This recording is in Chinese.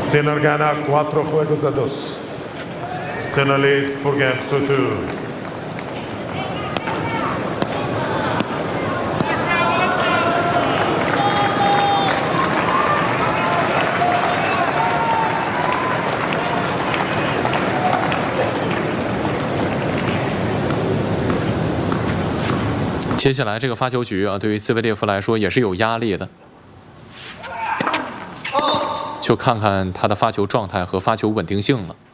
Sinner gana 4 juegos a 2. Sinner leads 4 games to 2. 接下来这个发球局啊，对于兹维列夫来说也是有压力的。就看看他的发球状态和发球稳定性了。